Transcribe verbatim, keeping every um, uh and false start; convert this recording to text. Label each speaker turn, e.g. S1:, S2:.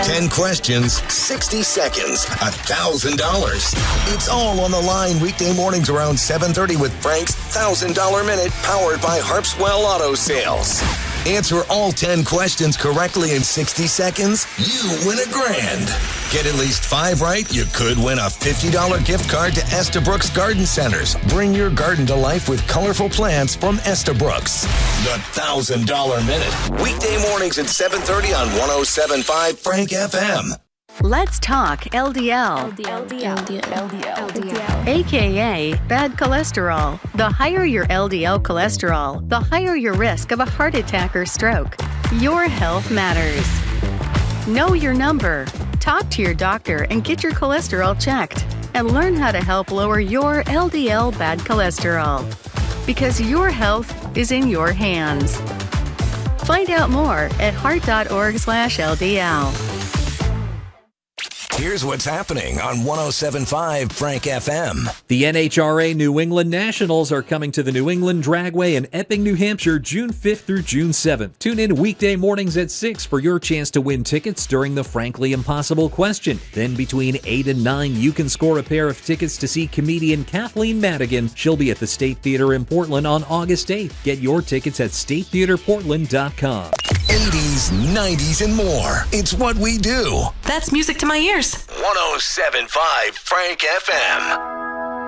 S1: ten questions, sixty seconds, one thousand dollars. It's all on the line weekday mornings around seven thirty with Frank's one thousand dollars Minute, powered by Harpswell Auto Sales. Answer all ten questions correctly in sixty seconds, you win a grand. Get at least five right, you could win a fifty dollars gift card to Estabrooks Garden Centers. Bring your garden to life with colorful plants from Estabrooks. The one thousand dollars Minute. Weekday mornings at seven thirty on one oh seven point five Frank F M.
S2: Let's talk L D L.
S3: L D L. L D L. L D L. L D L.
S2: A K A bad cholesterol. The higher your L D L cholesterol, the higher your risk of a heart attack or stroke. Your health matters. Know your number. Talk to your doctor and get your cholesterol checked. And learn how to help lower your L D L bad cholesterol. Because your health is in your hands. Find out more at heart.org slash LDL.
S1: Here's what's happening on one oh seven point five Frank F M.
S4: The N H R A New England Nationals are coming to the New England Dragway in Epping, New Hampshire, June fifth through June seventh. Tune in weekday mornings at six for your chance to win tickets during the Frankly Impossible question. Then between eight and nine, you can score a pair of tickets to see comedian Kathleen Madigan. She'll be at the State Theater in Portland on August eighth. Get your tickets at state theater portland dot com.
S1: eighties, nineties, and more. It's what we do.
S5: That's music to my ears.
S1: one oh seven point five Frank F M.